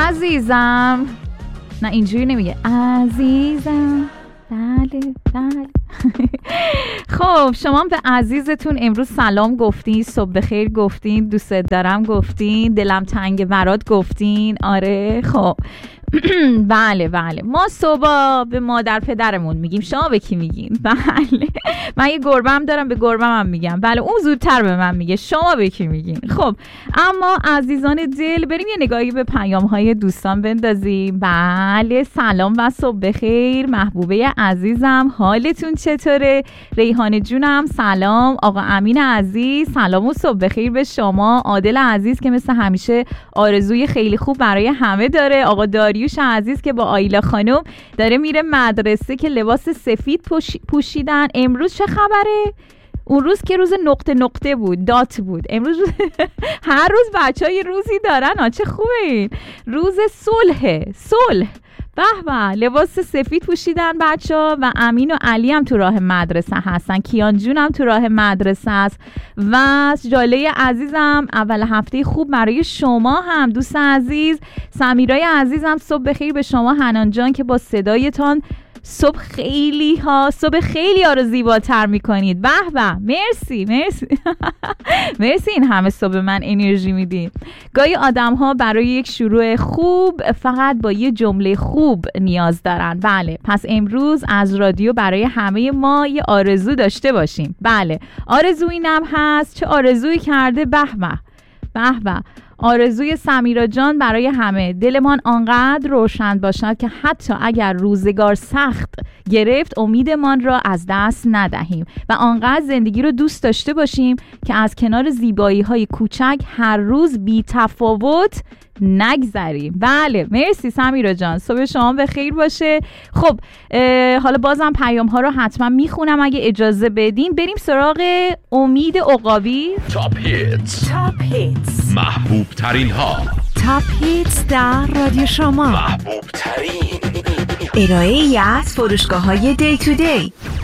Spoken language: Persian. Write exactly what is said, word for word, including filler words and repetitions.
عزیزم. نه اینجوری نمیگه عزیزم. بله بله. خب شما به عزیزتون امروز سلام گفتین، صبح بخیر گفتین، دوست دارم گفتین، دلم تنگ برات گفتین. آره خب بله بله، ما صبح به مادر پدرمون میگیم، شما به کی میگین؟ بله من یه گربم دارم، به گربم هم میگم. بله اون زودتر به من میگه، شما به کی میگین؟ خب اما عزیزان دل، بریم یه نگاهی به پیام های دوستان بندازیم. بله سلام و صبح بخیر محبوبه عزیزم، حالتون چطوره؟ ریحانه جونم سلام. آقا امین عزیز سلام و صبح بخیر به شما. عادل عزیز که مثل همیشه آرزوی خیلی خوب برای همه داره. آقا داریوش عزیز که با آیلا خانم داره میره مدرسه که لباس سفید پوش... پوشیدن. امروز چه خبره؟ اون روز که روز نقطه نقطه بود، دات بود. امروز هر روز بچه ها یه روزی دارن ها، چه خوبه این. روز صلحه، صلح. به به، لباس سفید پوشیدن بچه‌ها و امین و علی هم تو راه مدرسه هستن. کیان جون هم تو راه مدرسه است و جاله عزیزم اول هفته خوب برای شما هم دوست عزیز. سمیرای عزیزم صبح بخیر به شما. حنان جان که با صدایتان صبح خیلی ها صبح خیلی ها رو زیباتر میکنید. به به، مرسی مرسی مرسی، این همه صبح من انرژی میدین. گاهی آدم ها برای یک شروع خوب فقط با یه جمله خوب نیاز دارن. بله پس امروز از رادیو برای همه ما یه آرزو داشته باشیم. بله آرزو اینم هست، چه آرزویی کرده؟ به به به به. آرزوی سمیرا جان برای همه، دلمان آنقدر روشن باشد که حتی اگر روزگار سخت گرفت امیدمان را از دست ندهیم و آنقدر زندگی رو دوست داشته باشیم که از کنار زیبایی های کوچک هر روز بی تفاوت نگذریم. بله مرسی سمیرا جان، صبح شما بخیر باشه. خب حالا بازم پیام ها رو حتما میخونم اگه اجازه بدین. بریم سراغ امید عقابی. تاپ هیتس، تاپ هیتس، محبوب ترین ها. تاپ هیتس در رادیو شما، محبوب ترین ارائه ای از فروشگاه های دی تو دی.